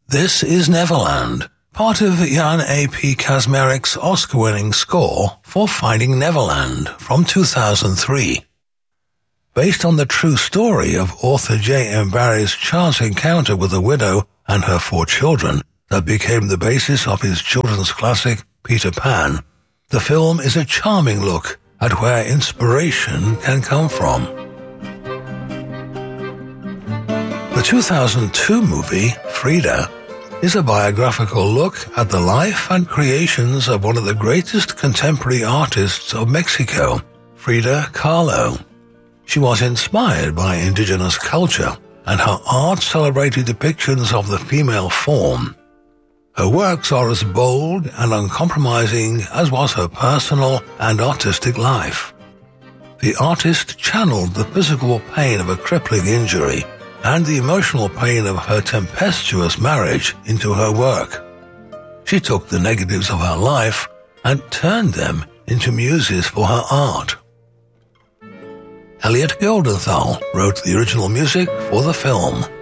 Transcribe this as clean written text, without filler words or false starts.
This is Neverland, part of Jan A.P. Kaczmarek's Oscar-winning score for Finding Neverland from 2003. Based on the true story of author J.M. Barrie's chance encounter with a widow and her 4 children that became the basis of his children's classic Peter Pan, the film is a charming look at where inspiration can come from. The 2002 movie, Frida, is a biographical look at the life and creations of one of the greatest contemporary artists of Mexico, Frida Kahlo. She was inspired by indigenous culture, and her art celebrated depictions of the female form. Her works are as bold and uncompromising as was her personal and artistic life. The artist channeled the physical pain of a crippling injury and the emotional pain of her tempestuous marriage into her work. She took the negatives of her life and turned them into muses for her art. Elliot Goldenthal wrote the original music for the film.